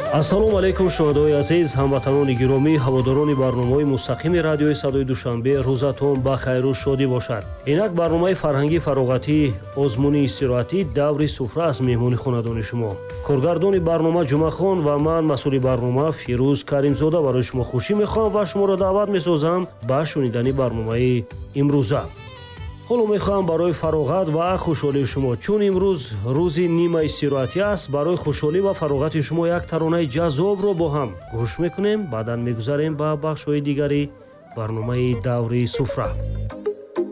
ассалому алайкум шунавандаҳои азиз, ҳамватанони гиромӣ, ҳаводорони барномаҳои мустақими радиои Садои Душанбе. Рӯзатон ба хайру шодӣ бошад. Инак барномаи фарҳангӣ фароғатӣ озмуни истироҳатӣ даври суфра аст меҳмони хонадони шумо. Коргардони барнома Ҷумахон ва ман масъули барнома Фирӯз Каримзода барои шумо хушӣ мехоҳам ва шуморо даъват месозам ба шунидани барномаи имрӯза. ҳоло мехоҳам барои фароғат ва хушҳолии шумо, чун имрӯз рӯзи нима истироҳатӣ аст, барои хушҳолӣ ва фароғати шумо як таронаи ҷаззобро бо ҳам гӯш мекунем. баъдан мегузарем ба бахшҳои дигари барномаи даври суфра.